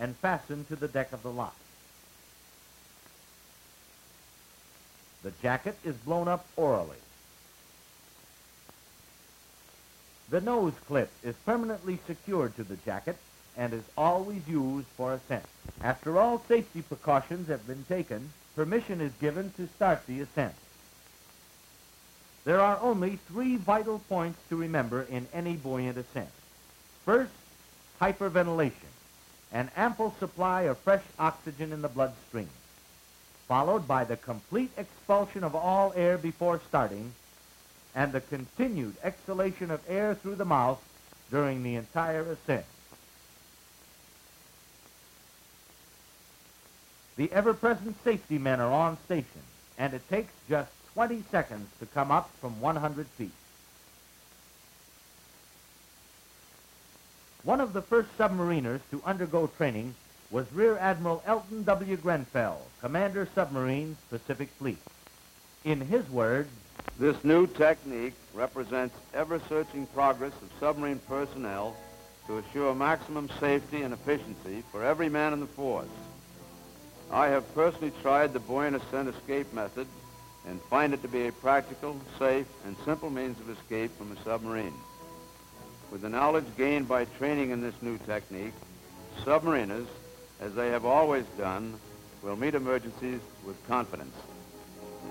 and fastened to the deck of the lock. The jacket is blown up orally. The nose clip is permanently secured to the jacket and is always used for ascent. After all safety precautions have been taken, permission is given to start the ascent. There are only 3 vital points to remember in any buoyant ascent. First, hyperventilation, an ample supply of fresh oxygen in the bloodstream, followed by the complete expulsion of all air before starting, and the continued exhalation of air through the mouth during the entire ascent. The ever-present safety men are on station, and it takes just 20 seconds to come up from 100 feet. One of the first submariners to undergo training was Rear Admiral Elton W. Grenfell, Commander Submarines, Pacific Fleet. In his words, "This new technique represents ever-searching progress of submarine personnel to assure maximum safety and efficiency for every man in the force. I have personally tried the buoyant ascent escape method and find it to be a practical, safe, and simple means of escape from a submarine. With the knowledge gained by training in this new technique, submariners, as they have always done, will meet emergencies with confidence."